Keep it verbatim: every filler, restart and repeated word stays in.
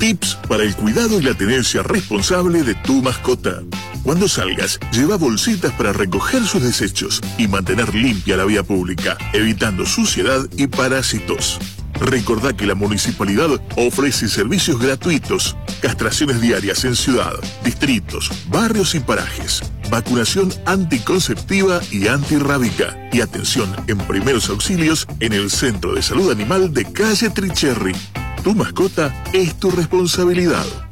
Tips para el cuidado y la tenencia responsable de tu mascota. Cuando salgas, lleva bolsitas para recoger sus desechos y mantener limpia la vía pública, evitando suciedad y parásitos. Recordá que la municipalidad ofrece servicios gratuitos, castraciones diarias en ciudad, distritos, barrios y parajes, vacunación anticonceptiva y antirrábica y atención en primeros auxilios en el Centro de Salud Animal de Calle Tricherry. Tu mascota es tu responsabilidad.